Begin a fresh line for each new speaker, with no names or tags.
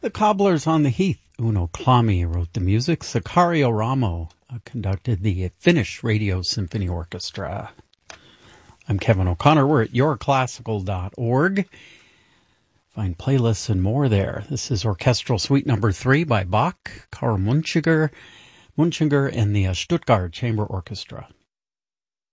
The Cobblers on the Heath. Uno Clami wrote the music. Sicario Ramo conducted the Finnish Radio Symphony Orchestra. I'm Kevin O'Connor. We're at yourclassical.org. Find playlists and more there. This is Orchestral Suite Number 3 by Bach, Karl Munchinger, and the Stuttgart Chamber Orchestra.